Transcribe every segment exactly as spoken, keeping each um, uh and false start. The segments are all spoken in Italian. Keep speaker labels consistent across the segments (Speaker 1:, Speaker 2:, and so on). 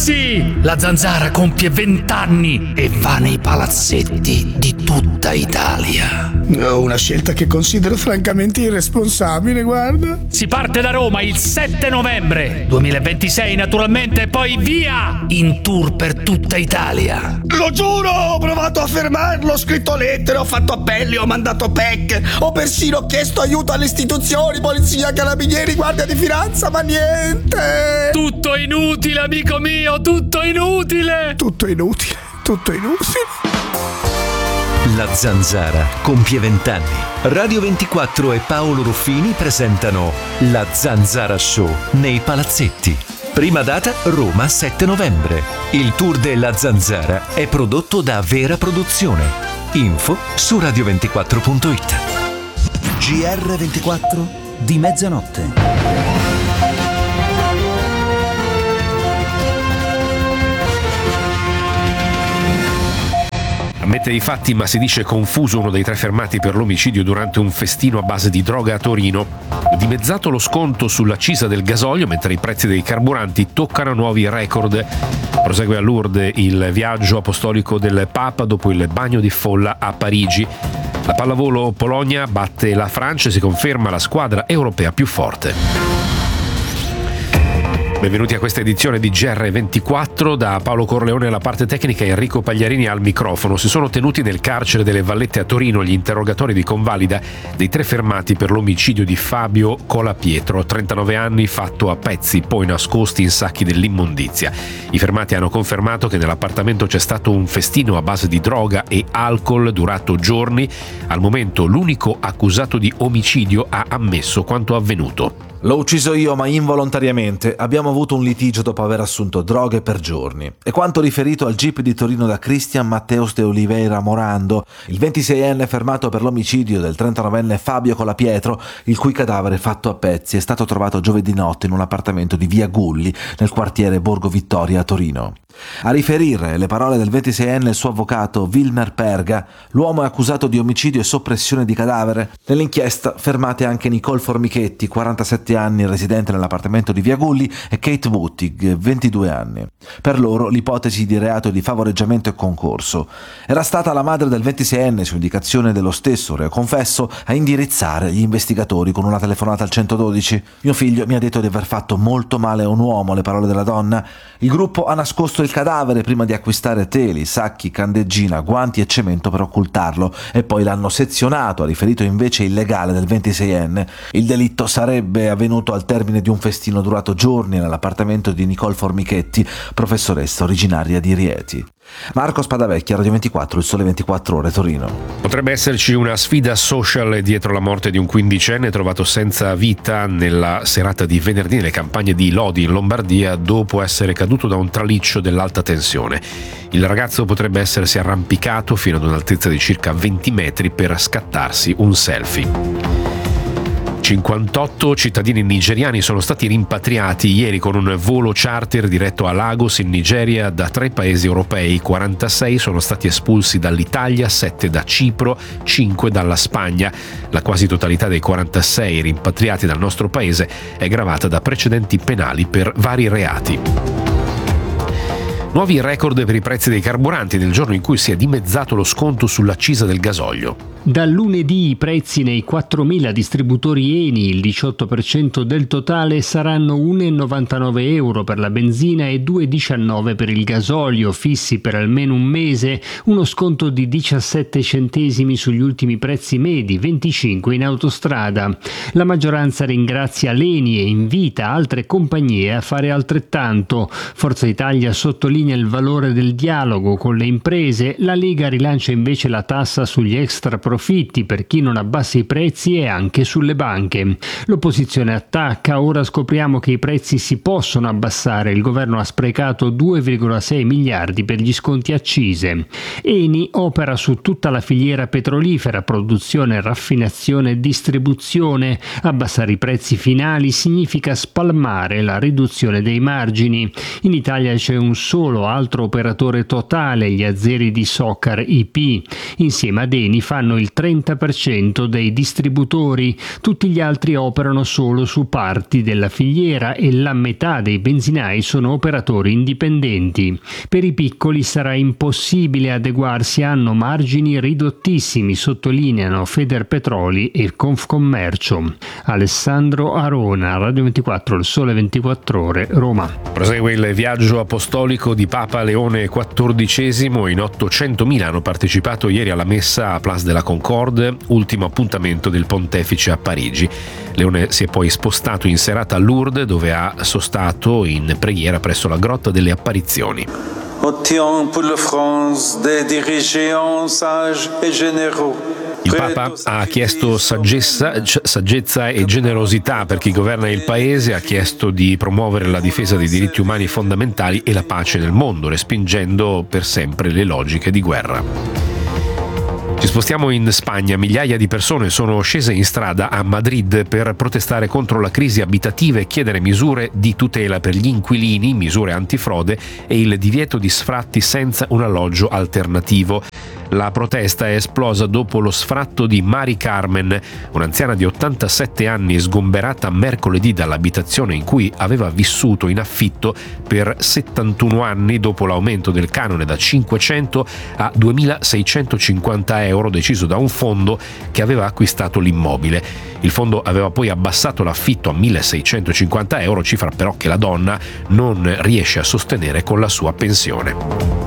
Speaker 1: sì, la Zanzara compie vent'anni e va nei palazzetti di tutta Italia.
Speaker 2: Una scelta che considero francamente irresponsabile, guarda.
Speaker 1: Si parte da Roma il sette novembre duemilaventisei, naturalmente, e poi via! In tour per tutta Italia.
Speaker 2: Lo giuro, ho provato a fermarlo, ho scritto lettere, ho fatto appelli, ho mandato P E C, ho persino chiesto aiuto alle istituzioni, polizia, carabinieri, guardia di finanza, ma niente.
Speaker 1: Tutto inutile, amico mio, tutto inutile.
Speaker 2: Tutto inutile, tutto inutile.
Speaker 3: La Zanzara compie vent'anni. Radio ventiquattro e Paolo Ruffini presentano La Zanzara Show nei palazzetti. Prima data Roma sette novembre. Il tour della Zanzara è prodotto da Vera Produzione. Info su radio ventiquattro punto it.
Speaker 4: G R ventiquattro di mezzanotte.
Speaker 5: Ammette i fatti, ma si dice confuso uno dei tre fermati per l'omicidio durante un festino a base di droga a Torino. Dimezzato lo sconto sull'accisa del gasolio, mentre i prezzi dei carburanti toccano nuovi record. Prosegue a Lourdes il viaggio apostolico del Papa dopo il bagno di folla a Parigi. La pallavolo Polonia batte la Francia e si conferma la squadra europea più forte. Benvenuti a questa edizione di G R ventiquattro, da Paolo Corleone alla parte tecnica e Enrico Pagliarini al microfono. Si sono tenuti nel carcere delle Vallette a Torino gli interrogatori di convalida dei tre fermati per l'omicidio di Fabio Colapietro, trentanove anni, fatto a pezzi, poi nascosti in sacchi dell'immondizia. I fermati hanno confermato che nell'appartamento c'è stato un festino a base di droga e alcol durato giorni. Al momento l'unico accusato di omicidio ha ammesso quanto avvenuto.
Speaker 6: L'ho ucciso io, ma involontariamente. Abbiamo avuto un litigio dopo aver assunto droghe per giorni. E quanto riferito al G I P di Torino da Cristian Matteus de Oliveira Morando, il ventiseienne fermato per l'omicidio del trentanovenne Fabio Colapietro, il cui cadavere fatto a pezzi è stato trovato giovedì notte in un appartamento di via Gulli, nel quartiere Borgo Vittoria a Torino. A riferire le parole del ventiseienne il suo avvocato Wilmer Perga, l'uomo è accusato di omicidio e soppressione di cadavere. Nell'inchiesta fermate anche Nicole Formichetti, quarantasette anni, residente nell'appartamento di via Gulli, e Kate Buttig, ventidue anni. Per loro l'ipotesi di reato di favoreggiamento e concorso. Era stata la madre del ventiseienne, su indicazione dello stesso reo confesso, a indirizzare gli investigatori con una telefonata al centododici. Mio figlio mi ha detto di aver fatto molto male a un uomo, le parole della donna. Il gruppo ha nascosto il cadavere prima di acquistare teli, sacchi, candeggina, guanti e cemento per occultarlo, e poi l'hanno sezionato, ha riferito invece il legale del ventiseienne. Il delitto sarebbe avvenuto al termine di un festino durato giorni nell'appartamento di Nicole Formichetti, professoressa originaria di Rieti. Marco Spadavecchia, Radio ventiquattro, Il Sole ventiquattro Ore, Torino.
Speaker 5: Potrebbe esserci una sfida social dietro la morte di un quindicenne trovato senza vita nella serata di venerdì nelle campagne di Lodi in Lombardia dopo essere caduto da un traliccio dell'alta tensione. Il ragazzo potrebbe essersi arrampicato fino ad un'altezza di circa venti metri per scattarsi un selfie. cinquantotto cittadini nigeriani sono stati rimpatriati ieri con un volo charter diretto a Lagos in Nigeria da tre paesi europei. quarantasei sono stati espulsi dall'Italia, sette da Cipro, cinque dalla Spagna. La quasi totalità dei quarantasei rimpatriati dal nostro paese è gravata da precedenti penali per vari reati. Nuovi record per i prezzi dei carburanti nel giorno in cui si è dimezzato lo sconto sull'accisa del gasolio.
Speaker 7: Da lunedì i prezzi nei quattromila distributori Eni, il diciotto per cento del totale, saranno uno virgola novantanove euro per la benzina e due virgola diciannove per il gasolio, fissi per almeno un mese, uno sconto di diciassette centesimi sugli ultimi prezzi medi, venticinque in autostrada. La maggioranza ringrazia l'Eni e invita altre compagnie a fare altrettanto. Forza Italia sottolinea il valore del dialogo con le imprese, la Lega rilancia invece la tassa sugli extra profitti per chi non abbassa i prezzi e anche sulle banche. L'opposizione attacca, ora scopriamo che i prezzi si possono abbassare, il governo ha sprecato due virgola sei miliardi per gli sconti accise. Eni opera su tutta la filiera petrolifera, produzione, raffinazione e distribuzione. Abbassare i prezzi finali significa spalmare la riduzione dei margini. In Italia c'è un solo solo altro operatore totale, gli azeri di Socar I P. Insieme ad Eni fanno il trenta per cento dei distributori, tutti gli altri operano solo su parti della filiera e la metà dei benzinai sono operatori indipendenti. Per i piccoli sarà impossibile adeguarsi, hanno margini ridottissimi, sottolineano Federpetroli e Confcommercio. Alessandro Arona, Radio ventiquattro, Il Sole ventiquattro Ore, Roma.
Speaker 5: Prosegue il viaggio apostolico di Papa Leone quattordicesimo. In ottocentomila hanno partecipato ieri alla messa a Place de la Concorde, ultimo appuntamento del pontefice a Parigi. Leone si è poi spostato in serata a Lourdes, dove ha sostato in preghiera presso la Grotta delle Apparizioni.
Speaker 8: Ottiens pour la France des dirigeants sages et généraux.
Speaker 5: Il Papa ha chiesto saggezza, saggezza e generosità per chi governa il paese, ha chiesto di promuovere la difesa dei diritti umani fondamentali e la pace nel mondo, respingendo per sempre le logiche di guerra. Ci spostiamo in Spagna. Migliaia di persone sono scese in strada a Madrid per protestare contro la crisi abitativa e chiedere misure di tutela per gli inquilini, misure antifrode e il divieto di sfratti senza un alloggio alternativo. La protesta è esplosa dopo lo sfratto di Mari Carmen, un'anziana di ottantasette anni sgomberata mercoledì dall'abitazione in cui aveva vissuto in affitto per settantuno anni dopo l'aumento del canone da cinquecento a duemilaseicentocinquanta euro deciso da un fondo che aveva acquistato l'immobile. Il fondo aveva poi abbassato l'affitto a milleseicentocinquanta euro, cifra però che la donna non riesce a sostenere con la sua pensione.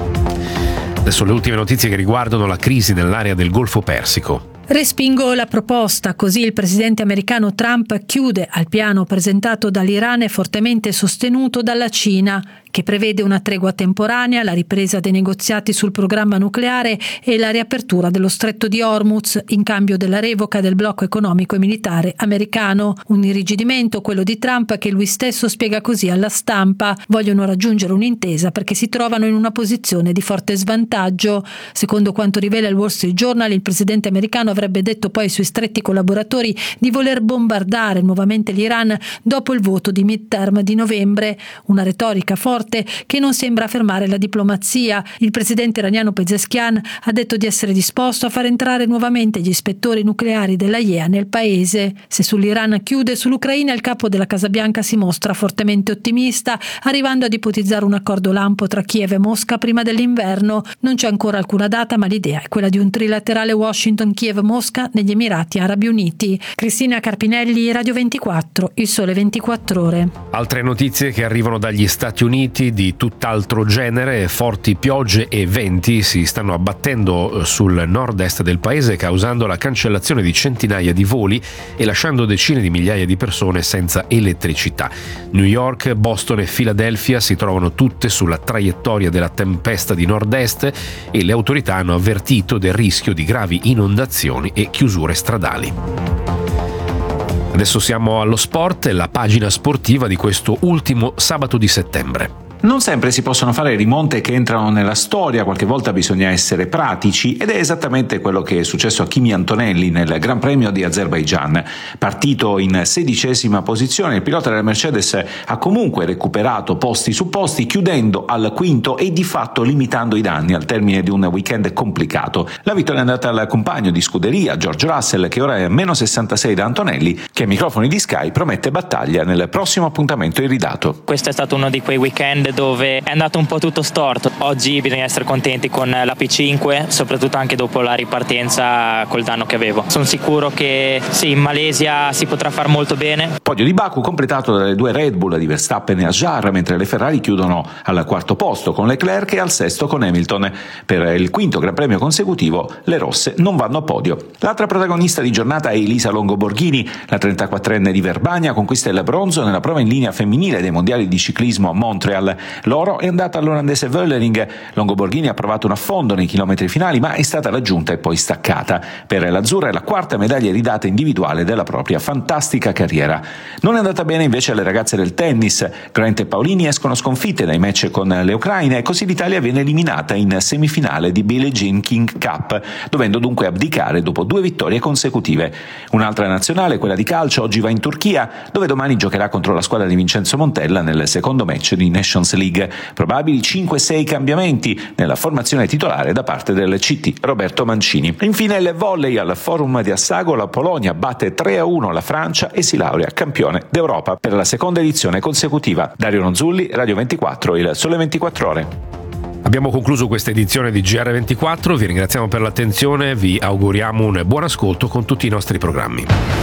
Speaker 5: Adesso le ultime notizie che riguardano la crisi nell'area del Golfo Persico.
Speaker 9: Respingo la proposta, così il presidente americano Trump chiude al piano presentato dall'Iran e fortemente sostenuto dalla Cina, che prevede una tregua temporanea, la ripresa dei negoziati sul programma nucleare e la riapertura dello stretto di Hormuz in cambio della revoca del blocco economico e militare americano. Un irrigidimento, quello di Trump, che lui stesso spiega così alla stampa: vogliono raggiungere un'intesa perché si trovano in una posizione di forte svantaggio. Secondo quanto rivela il Wall Street Journal, il presidente americano avrebbe detto poi ai suoi stretti collaboratori di voler bombardare nuovamente l'Iran dopo il voto di midterm di novembre, una retorica forte che non sembra fermare la diplomazia. Il presidente iraniano Pezeshkian ha detto di essere disposto a far entrare nuovamente gli ispettori nucleari dell'A I E A nel paese. Se sull'Iran chiude, sull'Ucraina il capo della Casa Bianca si mostra fortemente ottimista, arrivando ad ipotizzare un accordo lampo tra Kiev e Mosca prima dell'inverno. Non c'è ancora alcuna data, ma l'idea è quella di un trilaterale Washington-Kiev-Mosca negli Emirati Arabi Uniti. Cristina Carpinelli, Radio ventiquattro, Il Sole ventiquattro Ore.
Speaker 5: Altre notizie che arrivano dagli Stati Uniti di tutt'altro genere. Forti piogge e venti si stanno abbattendo sul nord-est del paese, causando la cancellazione di centinaia di voli e lasciando decine di migliaia di persone senza elettricità. New York, Boston e Philadelphia si trovano tutte sulla traiettoria della tempesta di nord-est e le autorità hanno avvertito del rischio di gravi inondazioni e chiusure stradali. Adesso siamo allo sport, la pagina sportiva di questo ultimo sabato di settembre.
Speaker 10: Non sempre si possono fare rimonte che entrano nella storia, qualche volta bisogna essere pratici, ed è esattamente quello che è successo a Kimi Antonelli nel Gran Premio di Azerbaigian. Partito in sedicesima posizione, il pilota della Mercedes ha comunque recuperato posti su posti, chiudendo al quinto e di fatto limitando i danni al termine di un weekend complicato. La vittoria è andata al compagno di scuderia George Russell, che ora è a meno sessantasei da Antonelli, che ai microfoni di Sky promette battaglia nel prossimo appuntamento iridato.
Speaker 11: Questo è stato uno di quei weekend dove è andato un po' tutto storto. Oggi bisogna essere contenti con la P cinque, soprattutto anche dopo la ripartenza col danno che avevo. Sono sicuro che sì, in Malesia si potrà far molto bene.
Speaker 10: Podio di Baku completato dalle due Red Bull di Verstappen e Hadjar, mentre le Ferrari chiudono al quarto posto con Leclerc e al sesto con Hamilton. Per il quinto Gran Premio consecutivo le rosse non vanno a podio. L'altra protagonista di giornata è Elisa Longo Borghini. La trentaquattrenne di Verbania conquista il bronzo nella prova in linea femminile dei mondiali di ciclismo a Montreal. L'oro è andata all'olandese Völlering. Longo Borghini ha provato un affondo nei chilometri finali, ma è stata raggiunta e poi staccata. Per l'azzurra è la quarta medaglia ridata individuale della propria fantastica carriera. Non è andata bene invece alle ragazze del tennis. Grant e Paolini escono sconfitte dai match con le ucraine e così l'Italia viene eliminata in semifinale di Billie Jean King Cup, dovendo dunque abdicare dopo due vittorie consecutive. Un'altra nazionale, quella di calcio, oggi va in Turchia, dove domani giocherà contro la squadra di Vincenzo Montella nel secondo match di Nations Nations League. Probabili cinque sei cambiamenti nella formazione titolare da parte del C T Roberto Mancini. Infine il volley al Forum di Assago, la Polonia batte tre a uno la Francia e si laurea campione d'Europa per la seconda edizione consecutiva. Dario Nonzulli, Radio ventiquattro, il Sole ventiquattro Ore.
Speaker 5: Abbiamo concluso questa edizione di G R ventiquattro, vi ringraziamo per l'attenzione, vi auguriamo un buon ascolto con tutti i nostri programmi.